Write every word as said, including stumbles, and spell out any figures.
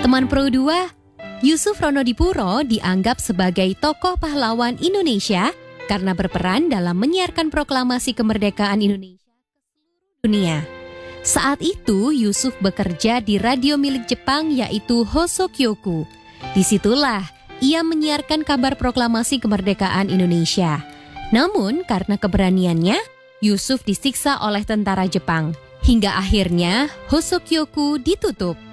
Teman Pro dua, Yusuf Ronodipuro dianggap sebagai tokoh pahlawan Indonesia karena berperan dalam menyiarkan proklamasi kemerdekaan Indonesia ke dunia. Saat itu Yusuf bekerja di radio milik Jepang yaitu Hosokyoku. Disitulah ia menyiarkan kabar proklamasi kemerdekaan Indonesia. Namun karena keberaniannya, Yusuf disiksa oleh tentara Jepang. Hingga akhirnya Hosokyoku ditutup.